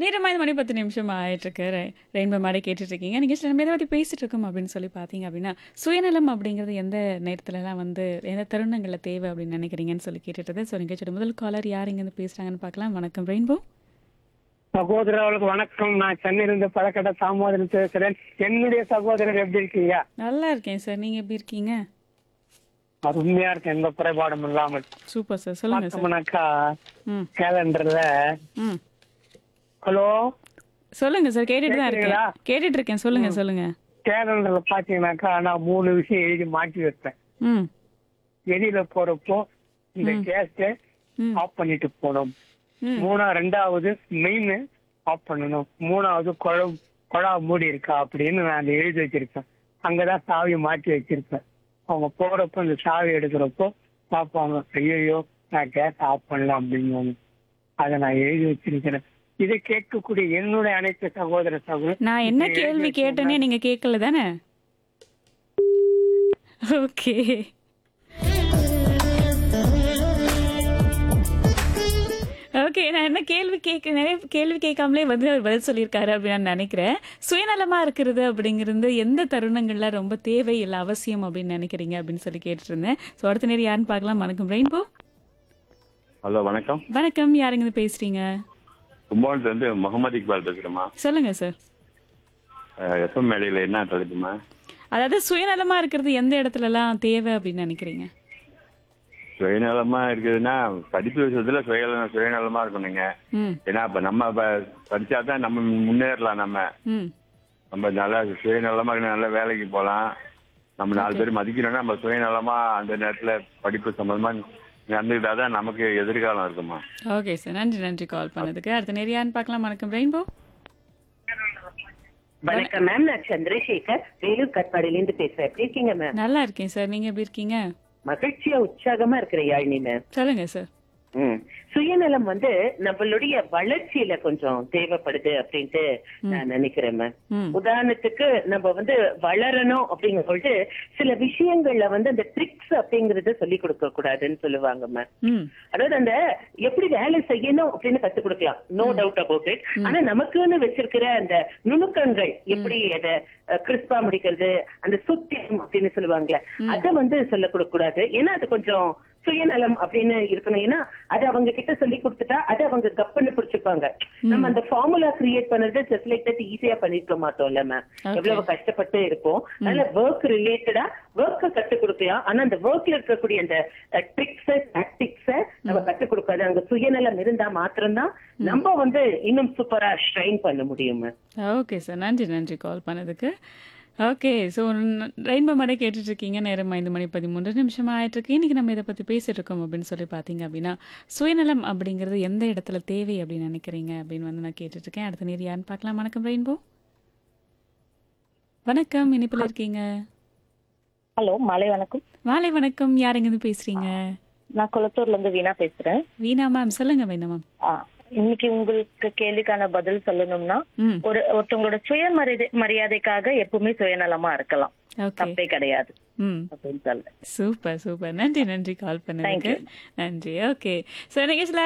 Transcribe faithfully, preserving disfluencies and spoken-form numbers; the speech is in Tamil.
நேரமா இந்த மணி பத்து நிமிஷம் ஆயிட்டிருக்கு. ரெ ரெயின்போ மாரி கேட்டுட்ருக்கீங்க. நிகழ்ச்சியில நம்ம எத பத்தி பேசிட்டு இருக்கோம் அப்படின்னு சொல்லி பார்த்தீங்க அப்படின்னா, சுயநலம் அப்படிங்கிறது எந்த நேரத்துலலாம் வந்து எந்த தருணங்கள்ல தேவை அப்படின்னு நினைக்கிறீங்கன்னு சொல்லி கேட்டுட்டு ஸோ நிகழ்ச்சியோட முதல் காலர் யார் இங்கேருந்து பேசுறாங்கன்னு பார்க்கலாம். வணக்கம் ரெயின்போ. சகோதரர்களுக்கு வணக்கம். நான் சென்னையிலிருந்து பழக்கட்ட தாமோதரன் பேசுறேன். என்னுடைய சகோதரர் எப்படி இருக்கீங்க? நல்லா இருக்கேன் சார். நீங்க எப்படி இருக்கீங்க? அருமையா இருக்கேன், எந்த குறைபாடும் இல்லாமல். Super sir. சொல்லுங்க சார். பார்த்தோம்னாக்கா ம். கேலண்டர்ல ம். ஹலோ சொல்லுங்க சார். கேட்டுட்டு தான் இருக்கேன். கேக்குறீங்களா? கேட்டுட்டு இருக்கேன். சொல்லுங்க, சொல்லுங்க. கேலண்டர்ல பாத்தீங்கன்னாக்கா நான் மூணு விஷயம் எழுதி மாட்டி வைப்பேன். ம். வெளியில போறப்போ இந்த கேஸ ம். ஆஃப் பண்ணிட்டு போகணும். ம். மூணா ரெண்டாவது மெயின் ஆஃப் பண்ணணும். மூணாவது குழம் குழா மூடி இருக்கா அப்படின்னு நான் அதை எழுதி வச்சிருப்பேன். அங்கதான் சாவி மாட்டி வச்சிருப்பேன். அவங்க போறப்போ இந்த சாவி எடுக்கிறப்போ பார்ப்பாங்க, ஐயோ நான் கேஸ் ஆஃப் பண்ணலாம் அப்படின்னு. அதை நான் எழுதி வச்சிருக்கிறேன். இதை கேட்கக்கூடிய என்னுடைய அனைத்து சகோதர சகோதரர் நான் என்ன கேள்வி கேட்டேனே நீங்க கேட்கல தானே? ஓகே. ஓகே. நான் என்ன கேள்வி கேட்க நிறைய கேள்வி கேட்காமலே வந்து அவர் பதில் சொல்லியிருக்காரு அப்படின்னு நான் நினைக்கிறேன். சுயநலமா இருக்கிறது அப்படிங்கிறது எந்த தருணங்கள்ல ரொம்ப தேவை இல்லை அவசியம் அப்படின்னு நினைக்கிறீங்க அப்படின்னு சொல்லி கேட்டுட்டு இருந்தேன். ஸோ அடுத்த நேரம் யாருன்னு பார்க்கலாம். வணக்கம் ரெயின்போ. ஹலோ வணக்கம். வணக்கம். யாருங்க பேசுறீங்க? கும்பகோணத்துல இருந்து முகமது இக்பால் பேசுறேம்மா. சொல்லுங்க சார். எஃப்எம் மேடையில் என்ன தலைப்புமா? அதாவது சுயநலமா இருக்கிறது எந்த இடத்துலலாம் தேவை அப்படின்னு நினைக்கிறீங்க? சுயநலமா இருக்குதுன்னா படிப்பு விஷயத்துல சுய சுயநலமா இருக்கணுங்க. ம். ஏன்னா இப்ப நம்ம ப- படிச்சாதான் நம்ம முன்னேறலாம். நம்ம ம். நம்ம நல்லா சுயநலமா இருக்கணும், நல்ல வேலைக்கு போகலாம். நம்ம நாலு பேர் மதிக்கணும்னா நம்ம சுயநலமா அந்த நேரத்துல படிப்பு சம்பந்தமா நடந்துக்கிட்டாதான் நமக்கு எதிர்காலம் இருக்குமா. Okay sir. நன்றி நன்றி கால் பண்ணதுக்கு. அடுத்த நேரியான்னு பார்க்கலாம். வணக்கம் ரெயின்போ. வணக்கம் மேம், நான் சந்திரசேகர் வேலூர் கட்பாடியிலிருந்து பேசுறேன். எப்படி இருக்கீங்க மேம்? நல்லா இருக்கேன் சார். நீங்க எப்படி இருக்கீங்க? மகிழ்ச்சியா உற்சாகமா இருக்கிற யாழினி மேம். சொல்லுங்க சார். ம். சுயநலம் வந்து நம்மளுடைய வளர்ச்சியில கொஞ்சம் தேவைப்படுது அப்படின்ட்டு நான் நினைக்கிறேன் மேம். ம். உதாரணத்துக்கு நம்ம வந்து வளரணும் அப்படிங்கும் பொழுது சில விஷயங்கள்ல வந்து அந்த ட்ரிக்ஸ் அப்படிங்கறத சொல்லி கொடுக்க கூடாதுன்னு சொல்லுவாங்க மேம். ம். அதாவது அந்த எப்படி வேலை செய்யணும் அப்படின்னு கத்து கொடுக்கலாம், நோ டவுட் அபவுட் இட். ஆனா நமக்குன்னு வச்சிருக்கிற அந்த நுணுக்கங்கள் எப்படி அதை கிறிஸ்பா முடிக்கிறது, அந்த சுத்தியம் அப்படின்னு சொல்லுவாங்கல்ல, அதை வந்து சொல்ல கொடுக்க கூடாது. ஏன்னா அது கொஞ்சம் சுயநலம் அப்படின்னு இருக்கணும். ஏன்னா அது அவங்க கிட்ட சொல்லி கொடுத்துட்டா அதை அவங்க கப்பன்னு பிடிச்சிப்பாங்க. நம்ம அந்த ஃபார்முலா கிரியேட் பண்றது ஜஸ்ட் லைக் தட் ஈஸியா பண்ணிருக்க மாட்டோம்ல மேம். எவ்வளவு கஷ்டப்பட்டு இருப்போம். அதனால ஒர்க் ரிலேட்டடா ஒர்க்க கத்துக் கொடுக்கலாம். ஆனா அந்த ஒர்க்ல இருக்கக்கூடிய அந்த ட்ரிக்ஸ் டாக்டிக்ஸ நம்ம கத்துக் கொடுக்காது. அங்க சுயநலம் இருந்தா மாத்திரம்தான் நம்ம வந்து இன்னும் சூப்பரா ஷ்ரைன் பண்ண முடியும் மேம். Okay sir. நன்றி நன்றி கால் பண்ணதுக்கு. ஓகே. ஸோ ரெயின்போ மாடே கேட்டுட்டு இருக்கீங்க. நேரம் ஐந்து மணி பதிமூன்று நிமிஷம் ஆயிட்டு இருக்கு. இன்னைக்கு நம்ம இதை பற்றி பேசிட்டு இருக்கோம் அப்படின்னு சொல்லி பார்த்தீங்க அப்படின்னா, சுயநலம் அப்படிங்கிறது எந்த இடத்துல தேவை அப்படின்னு நினைக்கிறீங்க அப்படின்னு வந்து நான் கேட்டுட்டு இருக்கேன். அடுத்த நேரம் யாருன்னு பார்க்கலாம். வணக்கம் ரெயின்போ. வணக்கம். இனிப்பில் இருக்கீங்க. ஹலோ, மாலை வணக்கம். மாலை வணக்கம். யார் எங்கேருந்து பேசுறீங்க? நான் குளத்தூர்ல இருந்து வீணா பேசுறேன். வீணா மேம். சொல்லுங்க வீணா மேம். ஆ, இன்னைக்கு உங்களுக்கு கேள்விக்கான பதில் சொல்லணும்னா, ம். ஒரு ஒருத்தவங்களோட சுயமரியாதை மரியாதைக்காக எப்பவுமே சுயநலமா இருக்கலாம், ஓகே. தப்பே கிடையாது ம். அப்படின்னு சொல்ல. Super super. நன்றி நன்றி கால் பண்ணதுக்கு. Thank you. நன்றி. ஓகே. ஸோ நிகழ்ச்சியில்